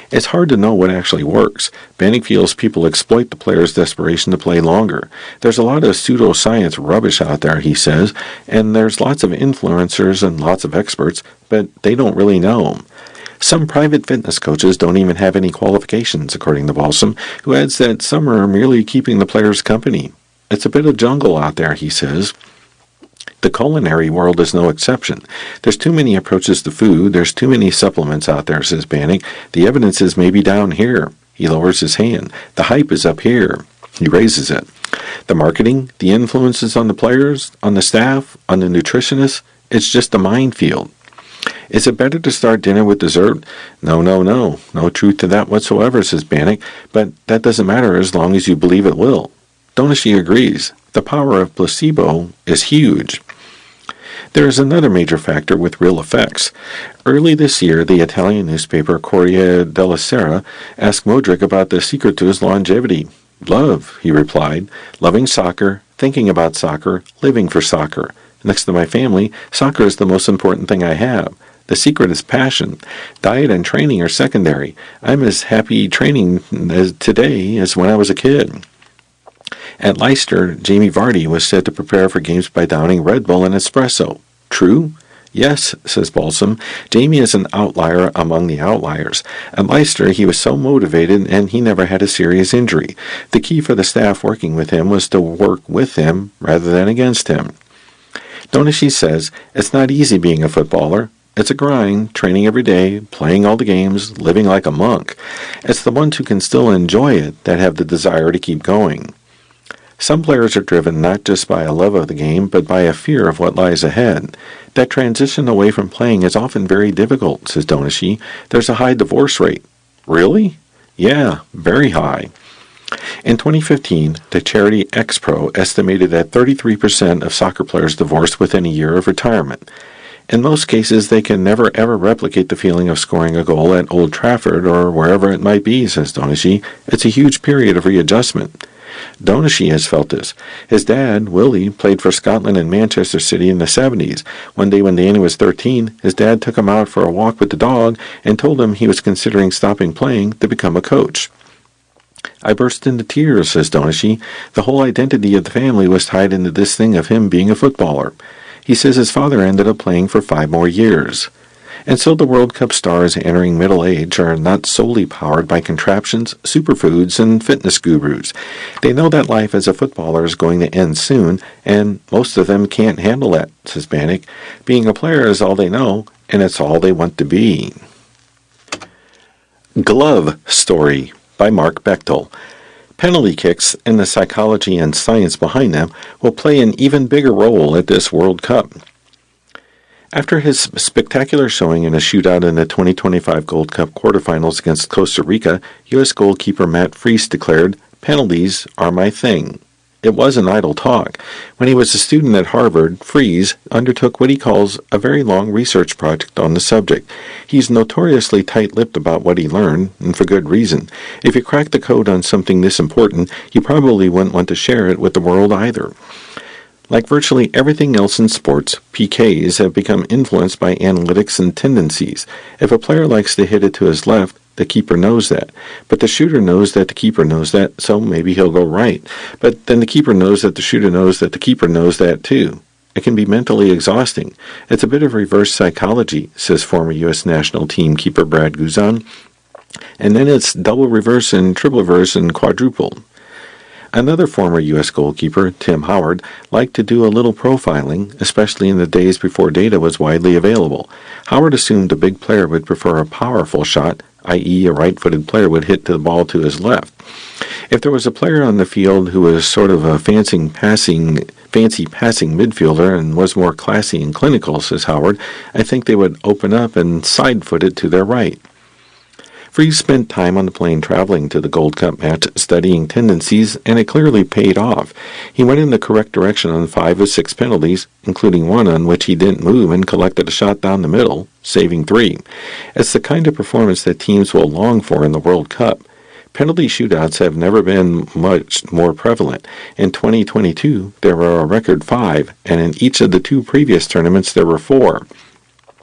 It's hard to know what actually works. Banning feels people exploit the players' desperation to play longer. There's a lot of pseudoscience rubbish out there, he says, and there's lots of influencers and lots of experts, but they don't really know. Some private fitness coaches don't even have any qualifications, according to Balsam, who adds that some are merely keeping the players company. It's a bit of jungle out there, he says. The culinary world is no exception. There's too many approaches to food. There's too many supplements out there, says Banning. The evidence is maybe down here. He lowers his hand. The hype is up here. He raises it. The marketing, the influences on the players, on the staff, on the nutritionists, it's just a minefield. Is it better to start dinner with dessert? No. No truth to that whatsoever, says Bannock, but that doesn't matter as long as you believe it will. Donaghey agrees. The power of placebo is huge. There is another major factor with real effects. Early this year, the Italian newspaper Corriere della Sera asked Modric about the secret to his longevity. Love, he replied. Loving soccer, thinking about soccer, living for soccer. Next to my family, soccer is the most important thing I have. The secret is passion. Diet and training are secondary. I'm as happy training today as when I was a kid. At Leicester, Jamie Vardy was said to prepare for games by downing Red Bull and espresso. True? Yes, says Balsam. Jamie is an outlier among the outliers. At Leicester, he was so motivated and he never had a serious injury. The key for the staff working with him was to work with him rather than against him. Donaghey says, it's not easy being a footballer. It's a grind, training every day, playing all the games, living like a monk. It's the ones who can still enjoy it that have the desire to keep going. Some players are driven not just by a love of the game, but by a fear of what lies ahead. That transition away from playing is often very difficult, says Donaghey. There's a high divorce rate. Really? Yeah, very high. In 2015, the charity X-Pro estimated that 33% of soccer players divorced within a year of retirement. In most cases, they can never ever replicate the feeling of scoring a goal at Old Trafford or wherever it might be, says Donaghey. It's a huge period of readjustment. Donaghey has felt this. His dad, Willie, played for Scotland and Manchester City in the 70s. One day when Danny was 13, his dad took him out for a walk with the dog and told him he was considering stopping playing to become a coach. I burst into tears, says Donaghey. The whole identity of the family was tied into this thing of him being a footballer. He says his father ended up playing for 5 more years. And so the World Cup stars entering middle age are not solely powered by contraptions, superfoods, and fitness gurus. They know that life as a footballer is going to end soon, and most of them can't handle that, says Bannock. Being a player is all they know, and it's all they want to be. Glove Story by Mark Bechtel. Penalty kicks and the psychology and science behind them will play an even bigger role at this World Cup. After his spectacular showing in a shootout in the 2025 Gold Cup quarterfinals against Costa Rica, U.S. goalkeeper Matt Freese declared, "Penalties are my thing." It wasn't idle talk. When he was a student at Harvard, Freese undertook what he calls a very long research project on the subject. He's notoriously tight-lipped about what he learned, and for good reason. If you crack the code on something this important, you probably wouldn't want to share it with the world either. Like virtually everything else in sports, PKs have become influenced by analytics and tendencies. If a player likes to hit it to his left, the keeper knows that. But the shooter knows that the keeper knows that, so maybe he'll go right. But then the keeper knows that the shooter knows that the keeper knows that too. It can be mentally exhausting. It's a bit of reverse psychology, says former U.S. national team keeper Brad Guzan. And then it's double reverse and triple reverse and quadruple. Another former U.S. goalkeeper, Tim Howard, liked to do a little profiling, especially in the days before data was widely available. Howard assumed a big player would prefer a powerful shot, i.e. a right-footed player would hit the ball to his left. If there was a player on the field who was sort of a fancy passing midfielder and was more classy and clinical, says Howard, I think they would open up and side-foot it to their right. Freese spent time on the plane traveling to the Gold Cup match studying tendencies, and it clearly paid off. He went in the correct direction on 5 of 6 penalties, including one on which he didn't move and collected a shot down the middle, saving 3. It's the kind of performance that teams will long for in the World Cup. Penalty shootouts have never been much more prevalent. In 2022, there were a record 5, and in each of the 2 previous tournaments there were 4.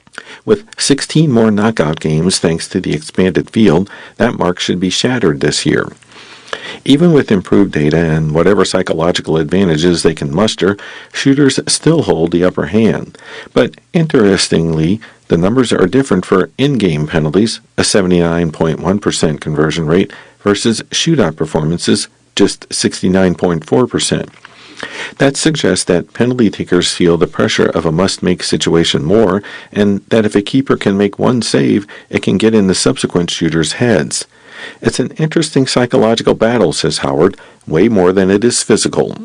With 16 more knockout games thanks to the expanded field, that mark should be shattered this year. Even with improved data and whatever psychological advantages they can muster, shooters still hold the upper hand. But interestingly, the numbers are different for in-game penalties, a 79.1% conversion rate, versus shootout performances, just 69.4%. That suggests that penalty takers feel the pressure of a must-make situation more, and that if a keeper can make one save, it can get in the subsequent shooters' heads. It's an interesting psychological battle, says Howard, way more than it is physical.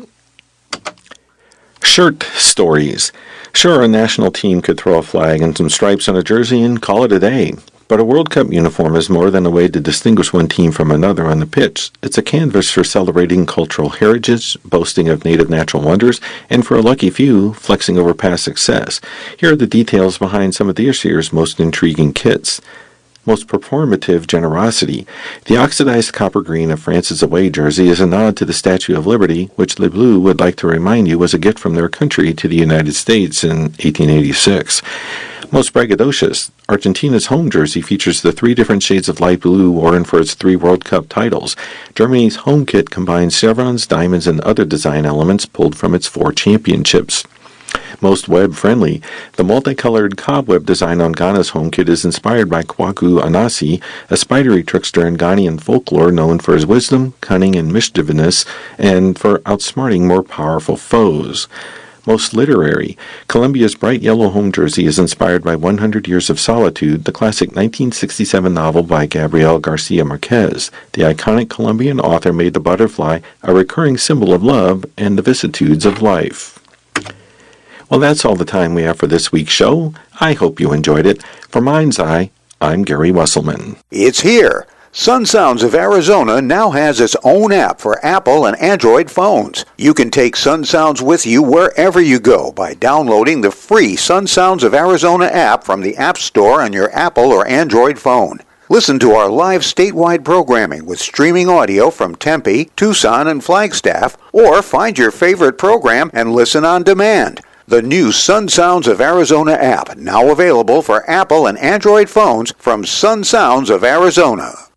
Shirt stories. Sure, a national team could throw a flag and some stripes on a jersey and call it a day. But a World Cup uniform is more than a way to distinguish one team from another on the pitch. It's a canvas for celebrating cultural heritage, boasting of native natural wonders, and for a lucky few, flexing over past success. Here are the details behind some of this year's most intriguing kits. Most performative generosity. The oxidized copper green of France's away jersey is a nod to the Statue of Liberty, which Les Bleus would like to remind you was a gift from their country to the United States in 1886. Most braggadocious. Argentina's home jersey features the 3 different shades of light blue worn for its 3 World Cup titles. Germany's home kit combines chevrons, diamonds, and other design elements pulled from its 4 championships. Most web-friendly. The multicolored cobweb design on Ghana's home kit is inspired by Kwaku Anasi, a spidery trickster in Ghanaian folklore known for his wisdom, cunning, and mischievousness, and for outsmarting more powerful foes. Most literary. Colombia's bright yellow home jersey is inspired by 100 Years of Solitude, the classic 1967 novel by Gabriel Garcia Marquez. The iconic Colombian author made the butterfly a recurring symbol of love and the vicissitudes of life. Well, that's all the time we have for this week's show. I hope you enjoyed it. For Mind's Eye, I'm Gary Wesselman. It's here. Sun Sounds of Arizona now has its own app for Apple and Android phones. You can take Sun Sounds with you wherever you go by downloading the free Sun Sounds of Arizona app from the App Store on your Apple or Android phone. Listen to our live statewide programming with streaming audio from Tempe, Tucson, and Flagstaff, or find your favorite program and listen on demand. The new Sun Sounds of Arizona app, now available for Apple and Android phones from Sun Sounds of Arizona.